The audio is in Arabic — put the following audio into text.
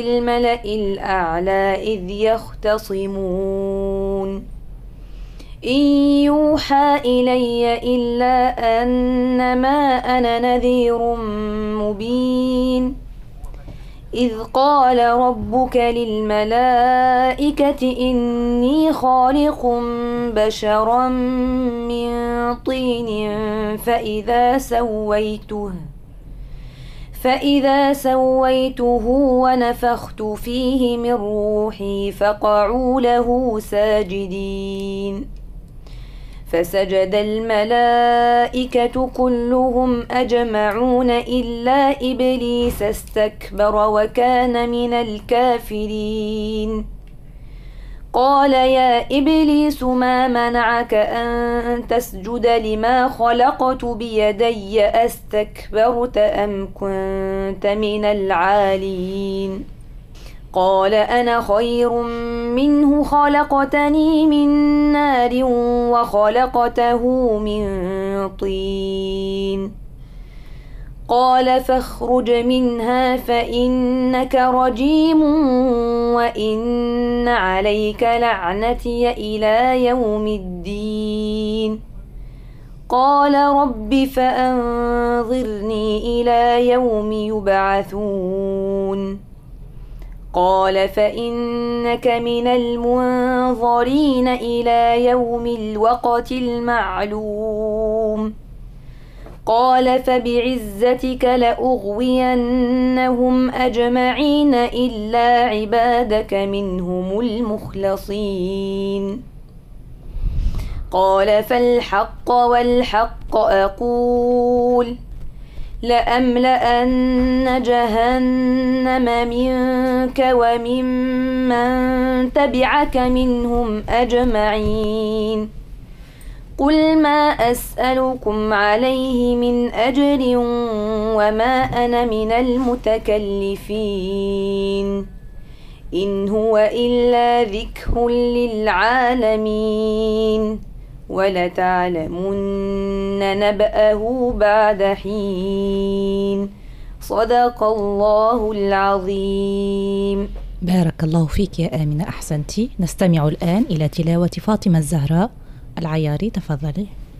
الملأ الأعلى إذ يختصمون إن يوحى إلي إلا أنما أنا نذير مبين إذ قال ربك للملائكة إني خالق بشرا من طين فإذا سويته ونفخت فيه من روحي فقعوا له ساجدين فسجد الملائكة كلهم أجمعون إلا إبليس استكبر وكان من الكافرين قال يا إبليس ما منعك أن تسجد لما خلقت بيدي أستكبرت أم كنت من العالين قال أنا خير منه خلقتني من نار وخلقته من طين قال فاخرج منها فإنك رجيم وإن عليك لعنتي إلى يوم الدين قال رب فأنظرني إلى يوم يبعثون قال فإنك من المنظرين إلى يوم الوقت المعلوم قال فبعزتك لأغوينهم أجمعين إلا عبادك منهم المخلصين قال فالحق والحق أقول لأملأن جهنم منك وممن تبعك منهم أجمعين قل ما أسألكم عليه من أجر وما أنا من المتكلفين إن هو إلا ذكر للعالمين ولتعلمن نبأه بعد حين صدق الله العظيم. بارك الله فيك يا آمنة، أحسنتي. نستمع الآن إلى تلاوة فاطمة الزهراء العياري، تفضلي.